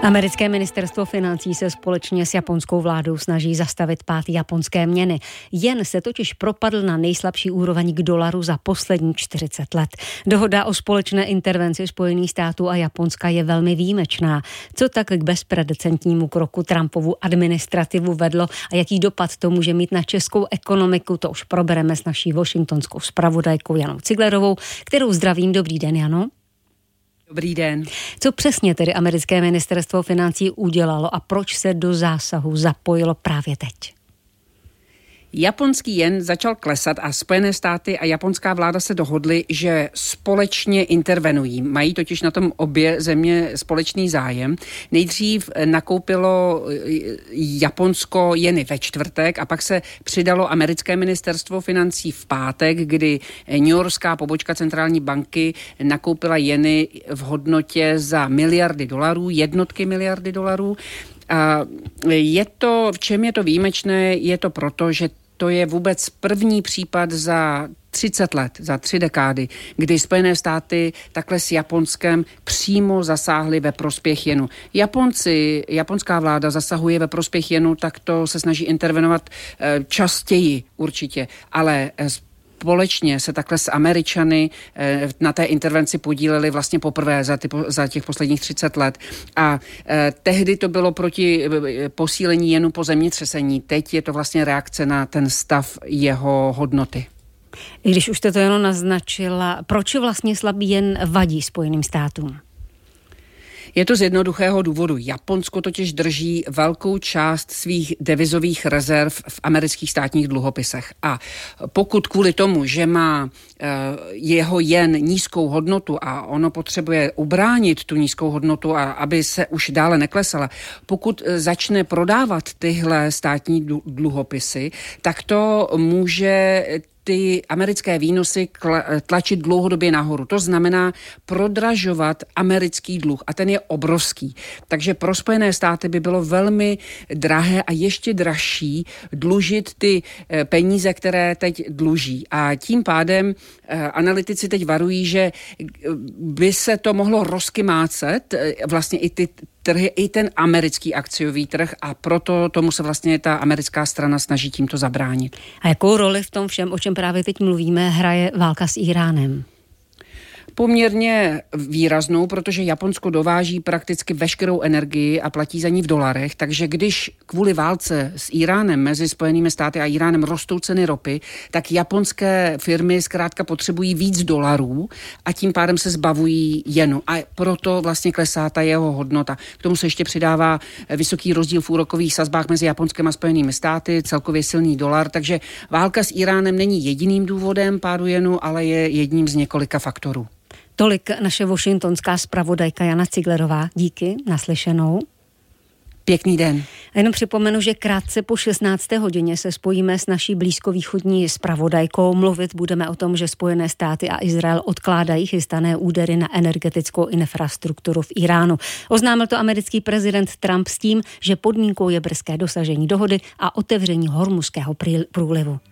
Americké ministerstvo financí se společně s japonskou vládou snaží zastavit pád japonské měny. Jen se totiž propadl na nejslabší úroveň k dolaru za poslední 40 let. Dohoda o společné intervenci Spojených států a Japonska je velmi výjimečná. Co tak k bezprecedentnímu kroku Trumpovu administrativu vedlo a jaký dopad to může mít na českou ekonomiku, to už probereme s naší washingtonskou zpravodajkou Janou Ciglerovou, kterou zdravím. Dobrý den, Jano. Dobrý den. Co přesně tedy americké ministerstvo financí udělalo a proč se do zásahu zapojilo právě teď? Japonský jen začal klesat a Spojené státy a japonská vláda se dohodly, že společně intervenují. Mají totiž na tom obě země společný zájem. Nejdřív nakoupilo Japonsko jeny ve čtvrtek a pak se přidalo americké ministerstvo financí v pátek, kdy newyorská pobočka centrální banky nakoupila jeny v hodnotě za miliardy dolarů, jednotky miliardy dolarů. A v čem je to výjimečné? Je to proto, že to je vůbec první případ za 30 let, za 3 dekády, kdy Spojené státy takhle s Japonskem přímo zasáhly ve prospěch jenu. Japonská vláda zasahuje ve prospěch jenu, tak to se snaží intervenovat častěji určitě, ale společně se takhle s Američany na té intervenci podíleli vlastně poprvé za těch posledních 30 let. A tehdy to bylo proti posílení jenu po zemětřesení. Teď je to vlastně reakce na ten stav jeho hodnoty. I když už jste to jenom naznačila, proč vlastně slabý jen vadí Spojeným státům? Je to z jednoduchého důvodu. Japonsko totiž drží velkou část svých devizových rezerv v amerických státních dluhopisech. A pokud kvůli tomu, že má jeho jen nízkou hodnotu a ono potřebuje ubránit tu nízkou hodnotu, a aby se už dále neklesala, pokud začne prodávat tyhle státní dluhopisy, tak to může ty americké výnosy tlačit dlouhodobě nahoru. To znamená prodražovat americký dluh a ten je obrovský. Takže pro Spojené státy by bylo velmi drahé a ještě dražší dlužit ty peníze, které teď dluží. A tím pádem analytici teď varují, že by se to mohlo rozkymácet, vlastně i ty trhy, i ten americký akciový trh, a proto tomu se vlastně ta americká strana snaží tímto zabránit. A jakou roli v tom všem, o čem právě teď mluvíme, hraje válka s Íránem? Poměrně výraznou, protože Japonsko dováží prakticky veškerou energii a platí za ní v dolarech, takže když kvůli válce s Íránem mezi Spojenými státy a Íránem rostou ceny ropy, tak japonské firmy zkrátka potřebují víc dolarů a tím pádem se zbavují jenu. A proto vlastně klesá ta jeho hodnota. K tomu se ještě přidává vysoký rozdíl v úrokových sazbách mezi Japonskem a Spojenými státy, celkově silný dolar, takže válka s Íránem není jediným důvodem pádu jenu, ale je jedním z několika faktorů. Tolik naše washingtonská zpravodajka Jana Ciglerová. Díky, naslyšenou. Pěkný den. A jenom připomenu, že krátce po 16. hodině se spojíme s naší blízkovýchodní zpravodajkou. Mluvit budeme o tom, že Spojené státy a Izrael odkládají chystané údery na energetickou infrastrukturu v Íránu. Oznámil to americký prezident Trump s tím, že podmínkou je brzké dosažení dohody a otevření Hormuzského průlivu.